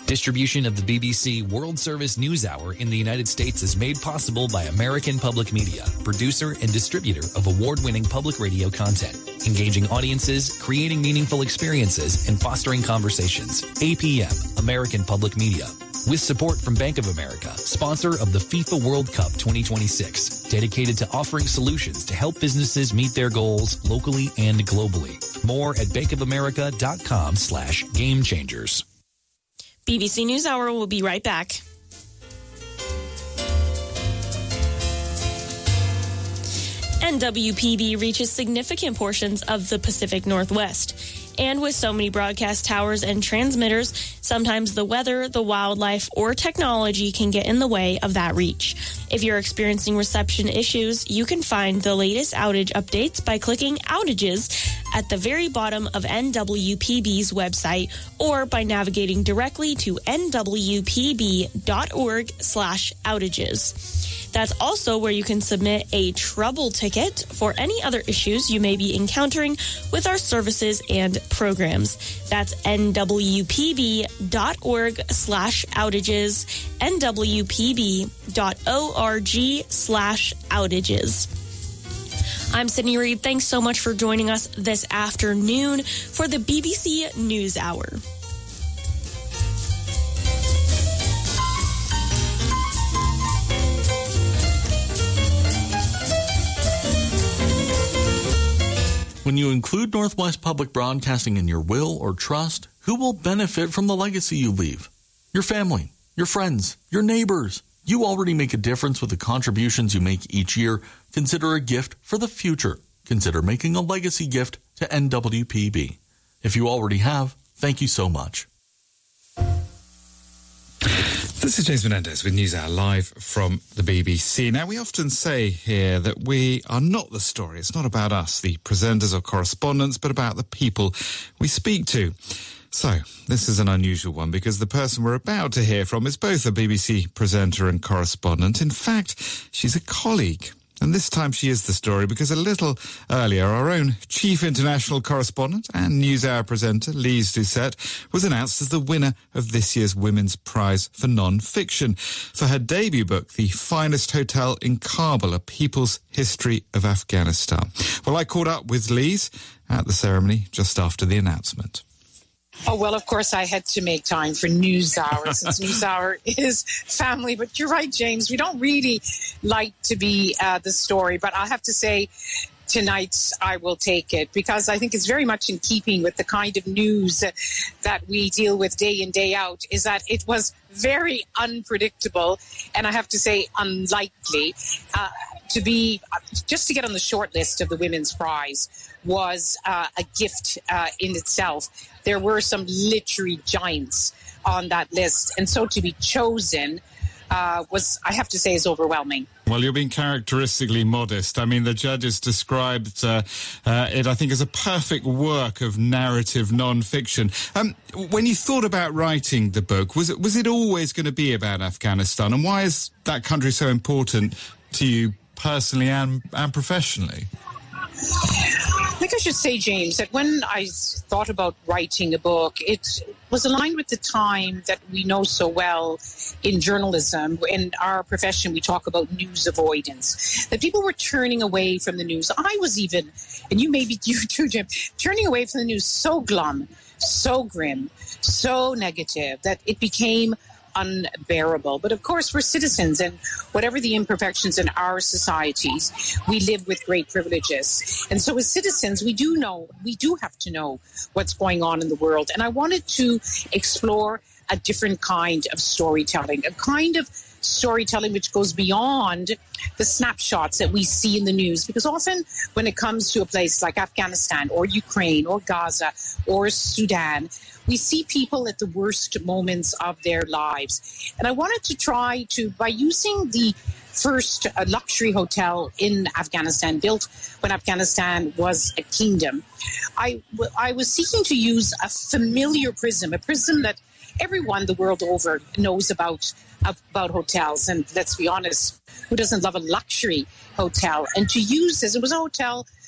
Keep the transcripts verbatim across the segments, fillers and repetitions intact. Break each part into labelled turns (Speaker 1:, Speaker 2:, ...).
Speaker 1: Distribution of the B B C World Service News Hour in the United States is made possible by American Public Media, producer and distributor of award-winning public radio content, engaging audiences, creating meaningful experiences, and fostering conversations. A P M, American Public Media. With support from Bank of America, sponsor of the FIFA World Cup twenty twenty-six, dedicated to offering solutions to help businesses meet their goals locally and globally. More at bankofamerica.com slash game changers.
Speaker 2: B B C NewsHour will be right back. N W P B reaches significant portions of the Pacific Northwest. And with so many broadcast towers and transmitters, sometimes the weather, the wildlife, or technology can get in the way of that reach. If you're experiencing reception issues, you can find the latest outage updates by clicking Outages at the very bottom of N W P B's website or by navigating directly to nwpb.org slash outages. That's also where you can submit a trouble ticket for any other issues you may be encountering with our services and programs. That's nwpb.org slash outages, nwpb.org slash outages. I'm Sydney Reed. Thanks so much for joining us this afternoon for the B B C News Hour.
Speaker 3: When you include Northwest Public Broadcasting in your will or trust, who will benefit from the legacy you leave? Your family, your friends, your neighbors. You already make a difference with the contributions you make each year. Consider a gift for the future. Consider making a legacy gift to N W P B. If you already have, thank you so much.
Speaker 4: This is James Menendez with NewsHour live from the B B C. Now, we often say here that we are not the story. It's not about us, the presenters or correspondents, but about the people we speak to. So, this is an unusual one because the person we're about to hear from is both a B B C presenter and correspondent. In fact, she's a colleague. And this time she is the story because a little earlier, our own chief international correspondent and NewsHour presenter, Lise Doucette, was announced as the winner of this year's Women's Prize for Non-Fiction for her debut book, The Finest Hotel in Kabul, A People's History of Afghanistan. Well, I caught up with Lise at the ceremony just after the announcement.
Speaker 5: Oh, well, of course, I had to make time for NewsHour since NewsHour is family. But you're right, James. We don't really like to be uh, the story. But I have to say, tonight I will take it because I think it's very much in keeping with the kind of news that, that we deal with day in, day out, is that it was very unpredictable and I have to say unlikely uh, to be, uh, just to get on the short list of the Women's Prize was uh, a gift uh, in itself. There were some literary giants on that list. And so to be chosen uh, was, I have to say, is overwhelming.
Speaker 4: Well, you're being characteristically modest. I mean, the judges described uh, uh, it, I think, as a perfect work of narrative non-fiction. Um, when you thought about writing the book, was it, was it always going to be about Afghanistan? And why is that country so important to you personally and, and professionally?
Speaker 5: I think I should say, James, that when I thought about writing a book, it was aligned with the time that we know so well in journalism. In our profession, we talk about news avoidance, that people were turning away from the news. I was even, and you maybe you too, Jim, turning away from the news so glum, so grim, so negative that it became unbearable. But of course, we're citizens, and whatever the imperfections in our societies, we live with great privileges. And so as citizens, we do know, we do have to know what's going on in the world. And I wanted to explore a different kind of storytelling, a kind of storytelling which goes beyond the snapshots that we see in the news. Because often when it comes to a place like Afghanistan or Ukraine or Gaza or Sudan, we see people at the worst moments of their lives. And I wanted to try to, by using the first uh, luxury hotel in Afghanistan, built when Afghanistan was a kingdom, I, I was seeking to use a familiar prism, a prism that everyone the world over knows about, about hotels. And let's be honest, who doesn't love a luxury hotel? And to use this, it was a hotel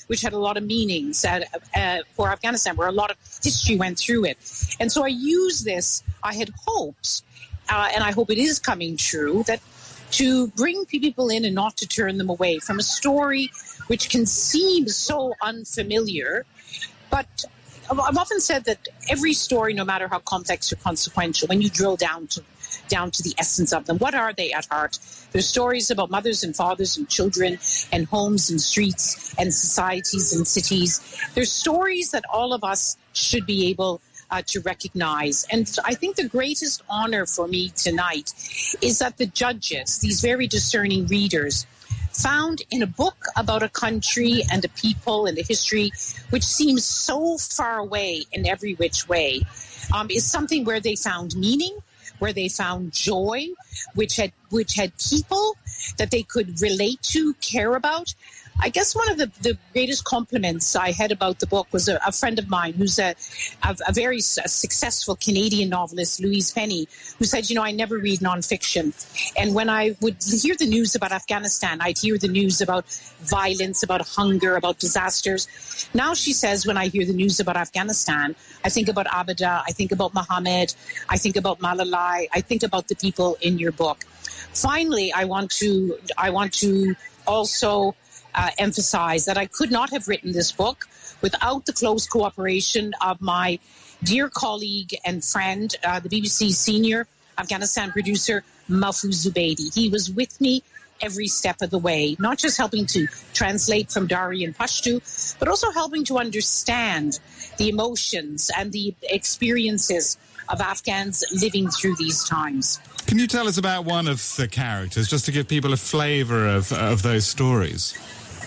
Speaker 5: which had a lot of meanings uh, uh, for Afghanistan, where a lot of history went through it. And so I use this, I had hoped, uh, and I hope it is coming true, that to bring people in and not to turn them away from a story which can seem so unfamiliar. But I've often said that every story, no matter how complex or consequential, when you drill down to down to the essence of them, what are they at heart? They're stories about mothers and fathers and children and homes and streets and societies and cities. They're stories that all of us should be able uh, to recognize. And I think the greatest honor for me tonight is that the judges, these very discerning readers, found in a book about a country and a people and a history which seems so far away in every which way, um, is something where they found meaning, where they found joy, which had which had people that they could relate to, care about. I guess one of the, the greatest compliments I had about the book was a, a friend of mine who's a, a, a very successful Canadian novelist, Louise Penny, who said, you know, I never read nonfiction. And when I would hear the news about Afghanistan, I'd hear the news about violence, about hunger, about disasters. Now she says, when I hear the news about Afghanistan, I think about Abida, I think about Mohammed, I think about Malalai, I think about the people in your book. Finally, I want to, I want to also Uh, emphasize that I could not have written this book without the close cooperation of my dear colleague and friend, uh, the B B C senior Afghanistan producer, Mahfouz Zubaydi. He was with me every step of the way, not just helping to translate from Dari and Pashto, but also helping to understand the emotions and the experiences of Afghans living through these times.
Speaker 4: Can you tell us about one of the characters, just to give people a flavour of, of those stories?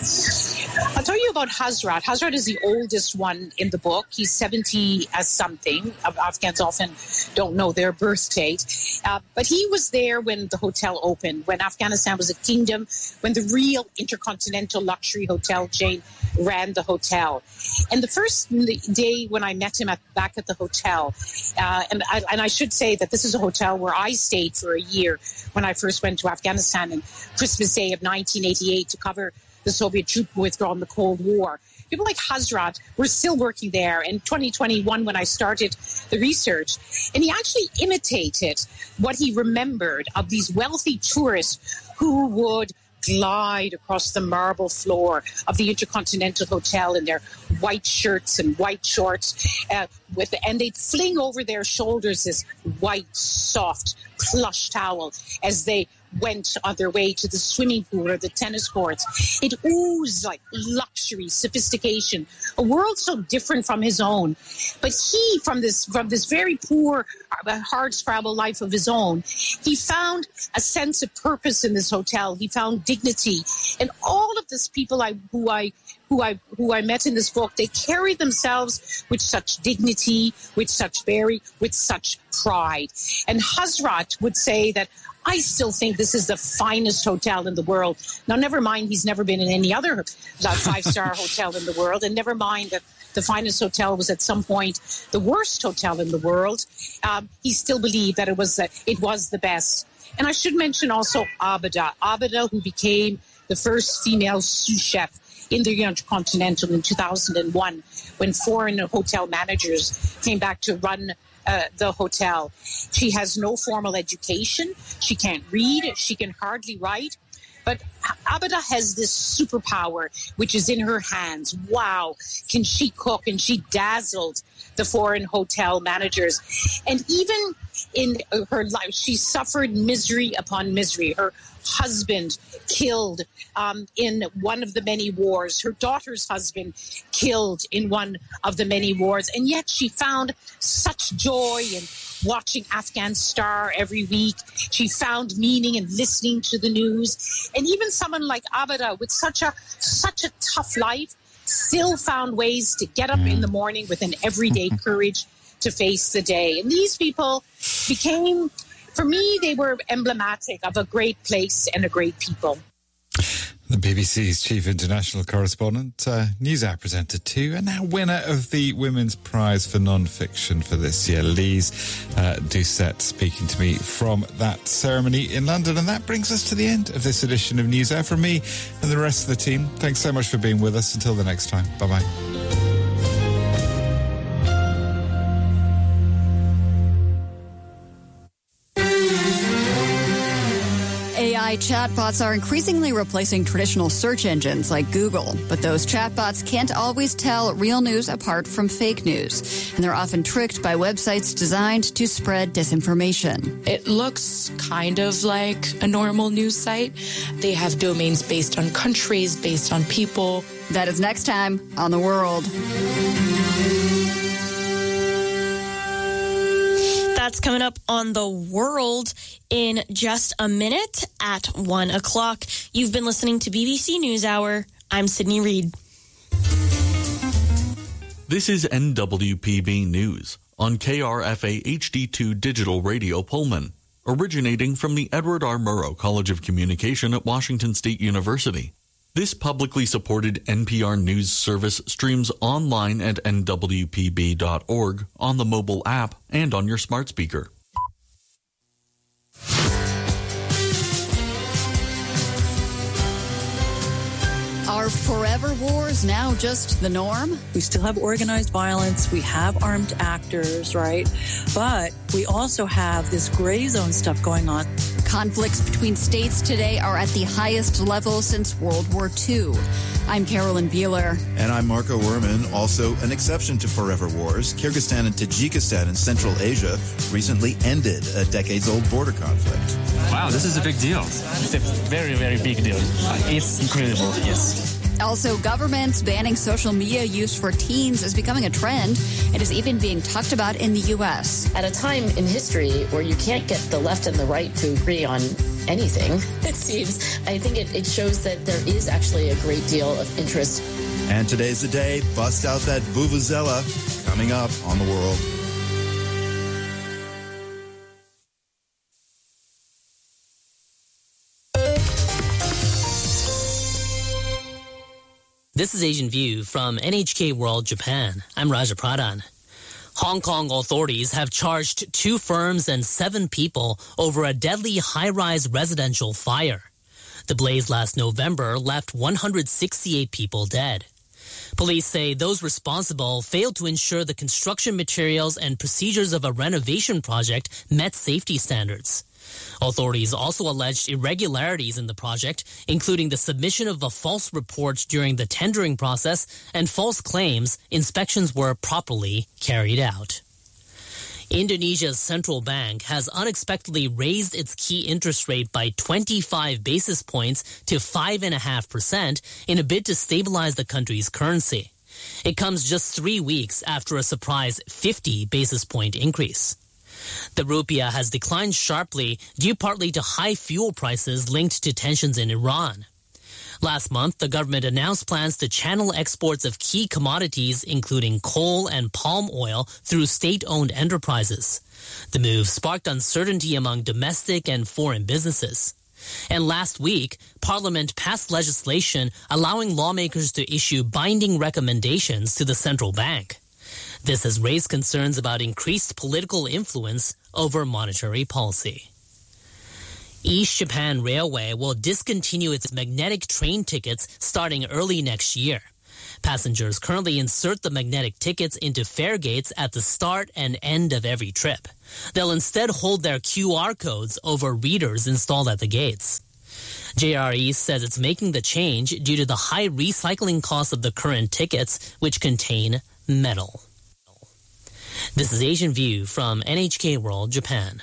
Speaker 5: I'll tell you about Hazrat. Hazrat is the oldest one in the book. He's seventy as something. Afghans often don't know their birth date. Uh, but he was there when the hotel opened, when Afghanistan was a kingdom, when the real intercontinental luxury hotel chain ran the hotel. And the first day when I met him at, back at the hotel, uh, and, I, and I should say that this is a hotel where I stayed for a year when I first went to Afghanistan on Christmas Day of nineteen eighty-eight to cover the Soviet troop withdrawal in the Cold War. People like Hazrat were still working there in twenty twenty-one when I started the research. And he actually imitated what he remembered of these wealthy tourists who would glide across the marble floor of the Intercontinental Hotel in their white shirts and white shorts, uh, with and they'd fling over their shoulders this white, soft, plush towel as they went on their way to the swimming pool or the tennis courts. It oozed like luxury, sophistication, a world so different from his own. But he, from this from this very poor, hard-scrabble life of his own, he found a sense of purpose in this hotel. He found dignity. And all of these people I, who I who I who I met in this book, they carried themselves with such dignity, with such very, with such pride. And Hazrat would say that, I still think this is the finest hotel in the world. Now, never mind, he's never been in any other five-star hotel in the world, and never mind that the finest hotel was at some point the worst hotel in the world. Um, he still believed that it was the, it was the best. And I should mention also Abida. Abida, who became the first female sous chef in the Intercontinental in two thousand one, when foreign hotel managers came back to run Uh, the hotel. She has no formal education. She can't read. She can hardly write. But Abida has this superpower, which is in her hands. Wow, can she cook? And she dazzled the foreign hotel managers. And even in her life, she suffered misery upon misery. Her husband killed um, in one of the many wars. Her daughter's husband killed in one of the many wars. And yet she found such joy in watching Afghan Star every week. She found meaning in listening to the news. And even someone like Abida, with such a such a tough life, still found ways to get up in the morning with an everyday courage to face the day. And these people became, for me, they were emblematic of a great place and a great people.
Speaker 4: The B B C's chief international correspondent, uh, NewsHour presenter too, and now winner of the Women's Prize for Non-Fiction for this year, Lise uh, Doucette, speaking to me from that ceremony in London. And that brings us to the end of this edition of NewsHour. From me and the rest of the team, thanks so much for being with us. Until the next time, bye-bye.
Speaker 6: A I chatbots are increasingly replacing traditional search engines like Google, but those chatbots can't always tell real news apart from fake news, and they're often tricked by websites designed to spread disinformation.
Speaker 7: It looks kind of like a normal news site. They have domains based on countries, based on people.
Speaker 6: That is next time on The World.
Speaker 2: That's coming up on The World in just a minute at one o'clock. You've been listening to B B C NewsHour. I'm Sydney Reed.
Speaker 3: This is N W P B News on K R F A H D two Digital Radio Pullman, originating from the Edward R. Murrow College of Communication at Washington State University. This publicly supported N P R News service streams online at N W P B dot org, on the mobile app, and on your smart speaker.
Speaker 6: Are forever wars now just the norm?
Speaker 8: We still have organized violence. We have armed actors, right? But we also have this gray zone stuff going on.
Speaker 6: Conflicts between states today are at the highest level since World War Two. I'm Carolyn Beeler.
Speaker 9: And I'm Marco Werman. Also, an exception to forever wars, Kyrgyzstan and Tajikistan in Central Asia recently ended a decades-old border conflict.
Speaker 10: Wow, this is a big deal. It's a very, very big deal. It's incredible, yes.
Speaker 6: Also, governments banning social media use for teens is becoming a trend. It is even being talked about in the U S.
Speaker 11: At a time in history where you can't get the left and the right to agree on anything, it seems, I think it, it shows that there is actually a great deal of interest.
Speaker 9: And today's the day. Bust out that vuvuzela. Coming up on The World.
Speaker 12: This is Asian View from N H K World Japan. I'm Raja Pradhan. Hong Kong authorities have charged two firms and seven people over a deadly high-rise residential fire. The blaze last November left one hundred sixty-eight people dead. Police say those responsible failed to ensure the construction materials and procedures of a renovation project met safety standards. Authorities also alleged irregularities in the project, including the submission of a false report during the tendering process and false claims inspections were properly carried out. Indonesia's central bank has unexpectedly raised its key interest rate by twenty-five basis points to five point five percent in a bid to stabilize the country's currency. It comes just three weeks after a surprise fifty basis point increase. The rupiah has declined sharply due partly to high fuel prices linked to tensions in Iran. Last month, the government announced plans to channel exports of key commodities, including coal and palm oil, through state-owned enterprises. The move sparked uncertainty among domestic and foreign businesses. And last week, Parliament passed legislation allowing lawmakers to issue binding recommendations to the central bank. This has raised concerns about increased political influence over monetary policy. East Japan Railway will discontinue its magnetic train tickets starting early next year. Passengers currently insert the magnetic tickets into fare gates at the start and end of every trip. They'll instead hold their Q R codes over readers installed at the gates. J R East says it's making the change due to the high recycling cost of the current tickets, which contain metal. This is Asian View from N H K World Japan.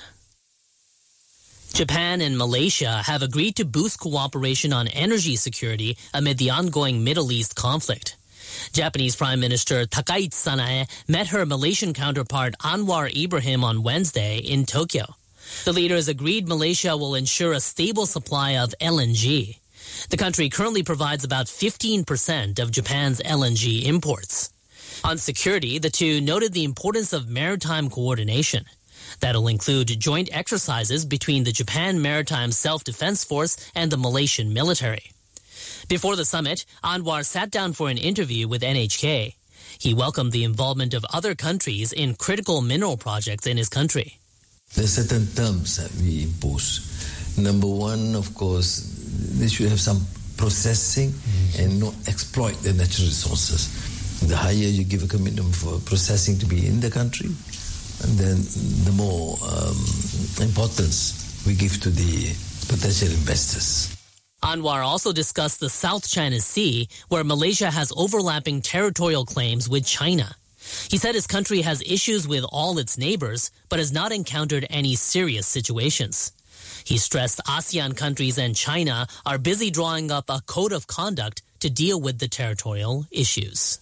Speaker 12: Japan and Malaysia have agreed to boost cooperation on energy security amid the ongoing Middle East conflict. Japanese Prime Minister Takaichi Sanae met her Malaysian counterpart Anwar Ibrahim on Wednesday in Tokyo. The leaders agreed Malaysia will ensure a stable supply of L N G. The country currently provides about fifteen percent of Japan's L N G imports. On security, the two noted the importance of maritime coordination. That'll include joint exercises between the Japan Maritime Self-Defense Force and the Malaysian military. Before the summit, Anwar sat down for an interview with N H K. He welcomed the involvement of other countries in critical mineral projects in his country.
Speaker 13: There are certain terms that we impose. Number one, of course, they should have some processing mm-hmm. and not exploit the natural resources. The higher you give a commitment for processing to be in the country, and then the more um, importance we give to the potential investors.
Speaker 12: Anwar also discussed the South China Sea, where Malaysia has overlapping territorial claims with China. He said his country has issues with all its neighbors, but has not encountered any serious situations. He stressed ASEAN countries and China are busy drawing up a code of conduct to deal with the territorial issues.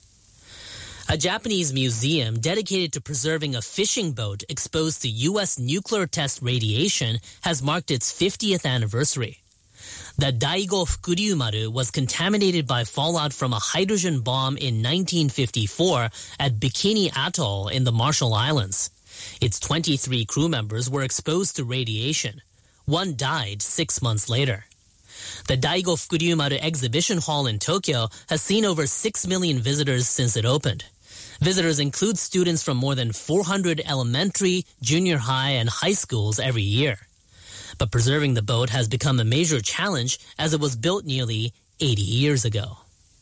Speaker 12: A Japanese museum dedicated to preserving a fishing boat exposed to U S nuclear test radiation has marked its fiftieth anniversary. The Daigo Fukuryu-maru was contaminated by fallout from a hydrogen bomb in nineteen fifty-four at Bikini Atoll in the Marshall Islands. Its twenty-three crew members were exposed to radiation. One died six months later. The Daigo Fukuryu-maru exhibition hall in Tokyo has seen over six million visitors since it opened. Visitors include students from more than four hundred elementary, junior high, and high schools every year. But preserving the boat has become a major challenge as it was built nearly eighty years ago.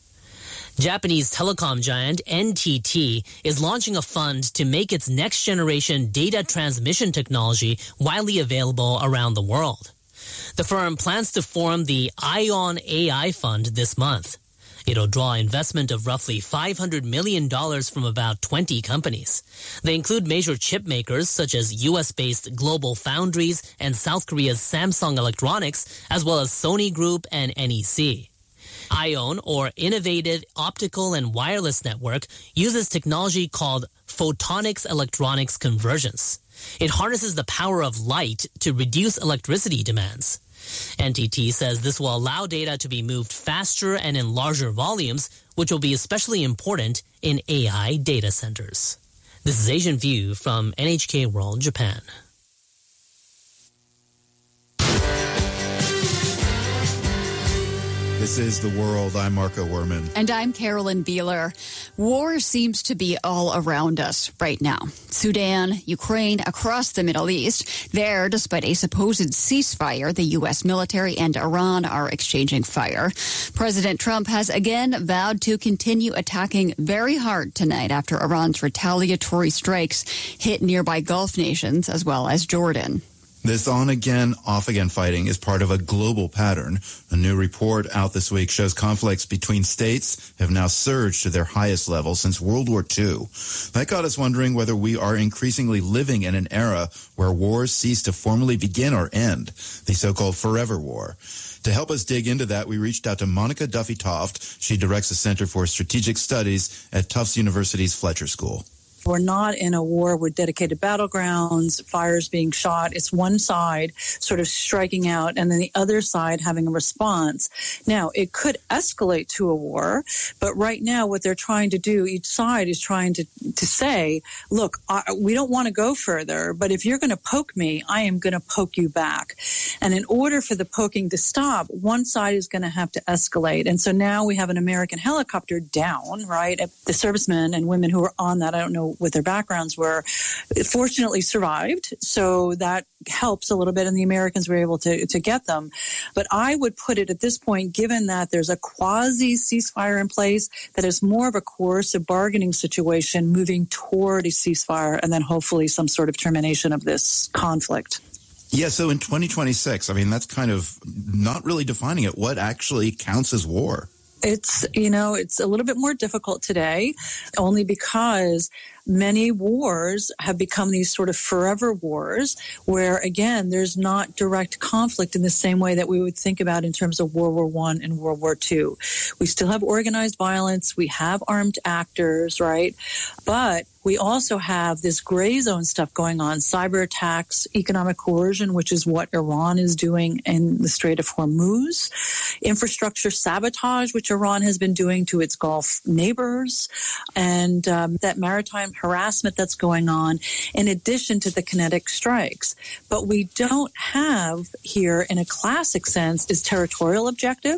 Speaker 12: Japanese telecom giant N T T is launching a fund to make its next-generation data transmission technology widely available around the world. The firm plans to form the ION A I Fund this month. It'll draw investment of roughly five hundred million dollars from about twenty companies. They include major chip makers such as U S-based Global Foundries and South Korea's Samsung Electronics, as well as Sony Group and N E C. ION, or Innovative Optical and Wireless Network, uses technology called photonics electronics convergence. It harnesses the power of light to reduce electricity demands. N T T says this will allow data to be moved faster and in larger volumes, which will be especially important in A I data centers. This is Asian View from N H K World Japan.
Speaker 9: This is The World. I'm Marco Werman.
Speaker 6: And I'm Carolyn Beeler. War seems to be all around us right now. Sudan, Ukraine, across the Middle East. There, despite a supposed ceasefire, the U S military and Iran are exchanging fire. President Trump has again vowed to continue attacking very hard tonight after Iran's retaliatory strikes hit nearby Gulf nations as well as Jordan.
Speaker 9: This on-again, off-again fighting is part of a global pattern. A new report out this week shows conflicts between states have now surged to their highest level since World War Two. That got us wondering whether we are increasingly living in an era where wars cease to formally begin or end, the so-called forever war. To help us dig into that, we reached out to Monica Duffy-Toft. She directs the Center for Strategic Studies at Tufts University's Fletcher School.
Speaker 8: We're not in a war with dedicated battlegrounds, fires being shot. It's one side sort of striking out and then the other side having a response. Now, it could escalate to a war, but right now what they're trying to do, each side is trying to, to say, look, I, we don't want to go further, but if you're going to poke me, I am going to poke you back. And in order for the poking to stop, one side is going to have to escalate. And so now we have an American helicopter down, right? The servicemen and women who were on that, I don't know what their backgrounds were, fortunately survived. So that helps a little bit, and the Americans were able to, to get them. But I would put it at this point, given that there's a quasi-ceasefire in place, that is more of a coercive bargaining situation moving toward a ceasefire and then hopefully some sort of termination of this conflict.
Speaker 9: Yeah, so in twenty twenty-six, I mean, that's kind of not really defining it. What actually counts as war?
Speaker 8: It's, you know, it's a little bit more difficult today, only because many wars have become these sort of forever wars where, again, there's not direct conflict in the same way that we would think about in terms of World War One and World War Two. We still have organized violence. We have armed actors, right? But we also have this gray zone stuff going on, cyber attacks, economic coercion, which is what Iran is doing in the Strait of Hormuz, infrastructure sabotage, which Iran has been doing to its Gulf neighbors, and um, that maritime harassment that's going on, in addition to the kinetic strikes. But we don't have here, in a classic sense, is territorial objectives,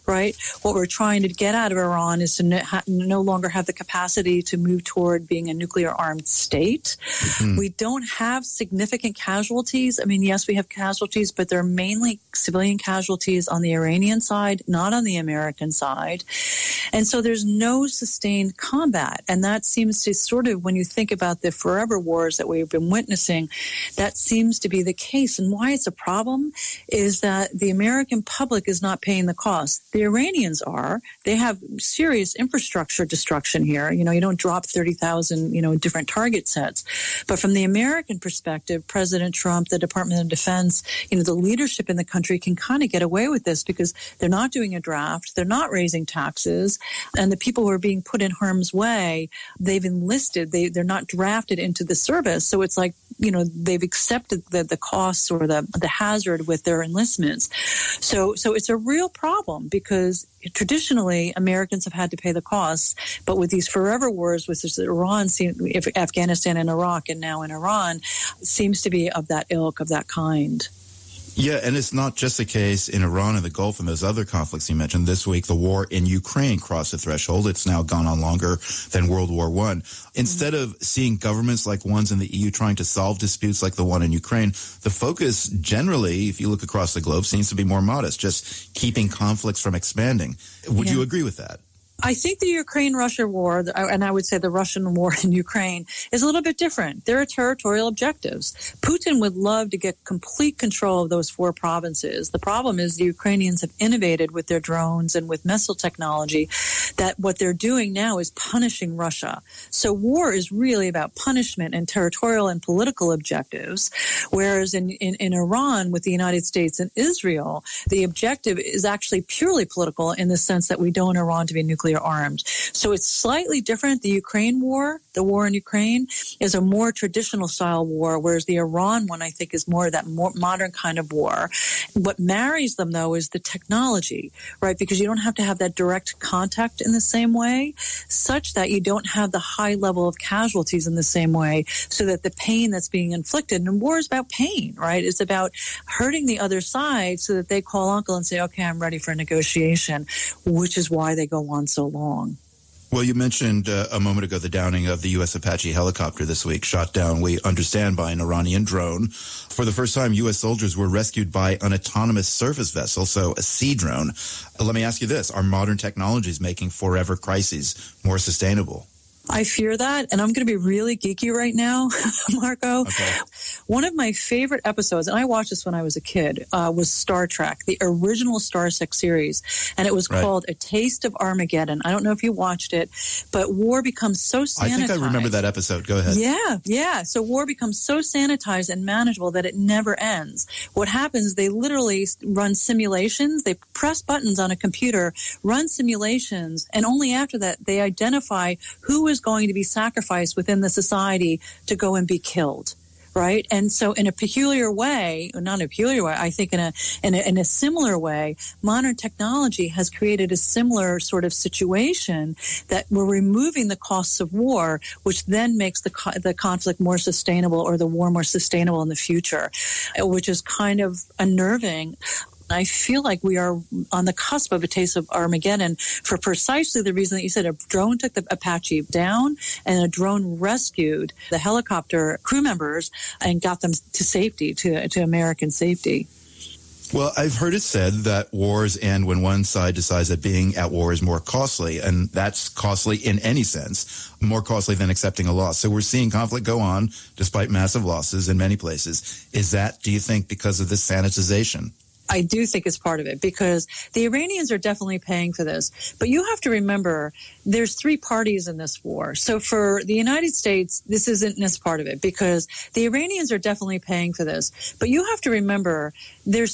Speaker 8: right? What we're trying to get out of Iran is to no, ha- no longer have the capacity to move toward being a nuclear-armed state. Mm. We don't have significant casualties. I mean, yes, we have casualties, but they're mainly civilian casualties on the Iranian side, not on the American side. And so there's no sustained combat. And that seems to sort of, when you think about the forever wars that we've been witnessing, that seems to be the case. And why it's a problem is that the American public is not paying the cost. The Iranians are. They have serious infrastructure destruction here. You know, you don't drop thirty thousand, you know, different target sets. But from the American perspective, President Trump, the Department of Defense, you know, the leadership in the country can kind of get away with this because they're not doing a draft. They're not raising taxes. And the people who are being put in harm's way, they've enlisted. They, they're not drafted into the service. So it's like, you know, they've accepted the, the costs or the, the hazard with their enlistments. So, so it's a real problem because traditionally Americans have had to pay the costs, but with these forever wars, which is Iran, Afghanistan and Iraq, and now in Iran, seems to be of that ilk, of that kind.
Speaker 9: Yeah, and it's not just the case in Iran and the Gulf and those other conflicts you mentioned. This week, the war in Ukraine crossed the threshold. It's now gone on longer than World War One. Instead of seeing governments like ones in the E U trying to solve disputes like the one in Ukraine, the focus generally, if you look across the globe, seems to be more modest, just keeping conflicts from expanding. Would yeah. you agree with that?
Speaker 8: I think the Ukraine-Russia war, and I would say the Russian war in Ukraine, is a little bit different. There are territorial objectives. Putin would love to get complete control of those four provinces. The problem is the Ukrainians have innovated with their drones and with missile technology that what they're doing now is punishing Russia. So war is really about punishment and territorial and political objectives, whereas in, in, in Iran with the United States and Israel, the objective is actually purely political in the sense that we don't want Iran to be nuclear armed. So it's slightly different. The Ukraine war, the war in Ukraine, is a more traditional style war, whereas the Iran one, I think, is more that more modern kind of war. What marries them, though, is the technology, right? Because you don't have to have that direct contact in the same way, such that you don't have the high level of casualties in the same way, so that the pain that's being inflicted, and war is about pain, right? It's about hurting the other side so that they call uncle and say, okay, I'm ready for a negotiation, which is why they go on so long.
Speaker 9: Well, you mentioned uh, a moment ago the downing of the U S Apache helicopter this week, shot down, we understand, by an Iranian drone. For the first time, U S soldiers were rescued by an autonomous surface vessel, so a sea drone. Uh, let me ask you this. Are modern technologies making forever crises more sustainable?
Speaker 8: I fear that, and I'm going to be really geeky right now, Marco. Okay. One of my favorite episodes, and I watched this when I was a kid, uh, was Star Trek, the original Star Trek series, and it was right. called A Taste of Armageddon. I don't know if you watched it, but war becomes so sanitized.
Speaker 9: I think I remember that episode. Go ahead.
Speaker 8: Yeah, yeah. So war becomes so sanitized and manageable that it never ends. What happens, they literally run simulations. They press buttons on a computer, run simulations, and only after that they identify who is going to be sacrificed within the society to go and be killed, right? And so in a peculiar way, or not a peculiar way, I think in a, in a in a similar way, modern technology has created a similar sort of situation that we're removing the costs of war, which then makes the co- the conflict more sustainable, or the war more sustainable in the future, which is kind of unnerving. I feel like we are on the cusp of a taste of Armageddon for precisely the reason that you said. A drone took the Apache down, and a drone rescued the helicopter crew members and got them to safety, to, to American safety.
Speaker 9: Well, I've heard it said that wars end when one side decides that being at war is more costly, and that's costly in any sense, more costly than accepting a loss. So we're seeing conflict go on despite massive losses in many places. Is that, do you think, because of this sanitization?
Speaker 8: I do think it's part of it, because the Iranians are definitely paying for this. But you have to remember, there's three parties in this war. So for the United States, this isn't this part of it, because the Iranians are definitely paying for this. But you have to remember, there's